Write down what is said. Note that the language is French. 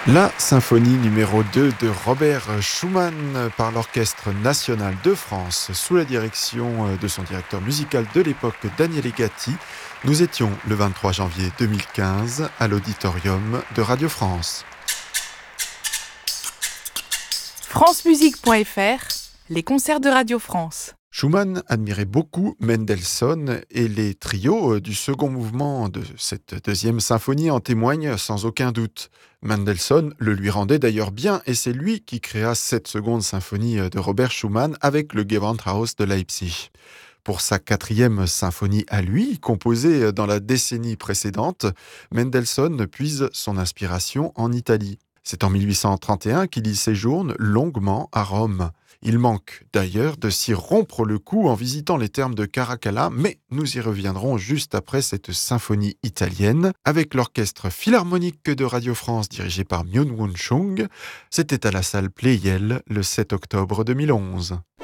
La symphonie numéro 2 de Robert Schumann par l'Orchestre national de France sous la direction de son directeur musical de l'époque, Daniele Gatti. Nous étions le 23 janvier 2015 à l'auditorium de Radio France. francemusique.fr, les concerts de Radio France. Schumann admirait beaucoup Mendelssohn et les trios du second mouvement de cette deuxième symphonie en témoignent sans aucun doute. Mendelssohn le lui rendait d'ailleurs bien et c'est lui qui créa cette seconde symphonie de Robert Schumann avec le Gewandhaus de Leipzig. Pour sa quatrième symphonie à lui, composée dans la décennie précédente, Mendelssohn puise son inspiration en Italie. C'est en 1831 qu'il y séjourne longuement à Rome. Il manque d'ailleurs de s'y rompre le cou en visitant les thermes de Caracalla, mais nous y reviendrons juste après cette symphonie italienne avec l'orchestre philharmonique de Radio France dirigé par Myung-Whun Chung. C'était à la salle Pleyel le 7 octobre 2011.